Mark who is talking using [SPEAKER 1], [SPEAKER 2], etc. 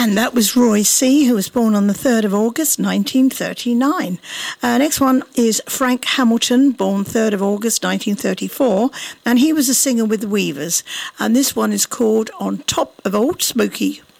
[SPEAKER 1] And that was Roy C., who was born on the 3rd of August, 1939. Next one is Frank Hamilton, born 3rd of August, 1934, and he was a singer with the Weavers. And this one is called On Top of Old Smoky.